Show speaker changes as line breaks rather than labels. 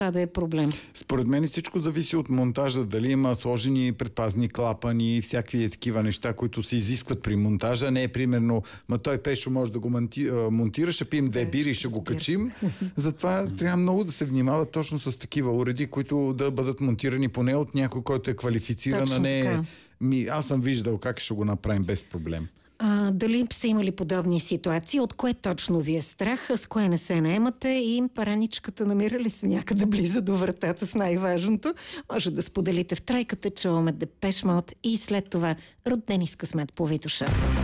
това да е проблем?
Според мен всичко зависи от монтажа. Дали има сложени предпазни клапани, всякакви такива неща, които се изискват при монтажа. Не е примерно, той Пешо може да го монтира, ще пием 2 бири и ще го качим. Затова трябва много да се внимава точно с такива уреди, които да бъдат монтирани поне от някой, който е квалифициран, а не... Аз съм виждал как ще го направим без проблем.
Дали сте имали подобни ситуации? От кое точно ви е страх? С кое не се наемате? И параничката намира ли се някъде близо до вратата с най-важното? Може да споделите в тройката. Чуваме Депеш Мод и след това Родени с късмет по Витоша.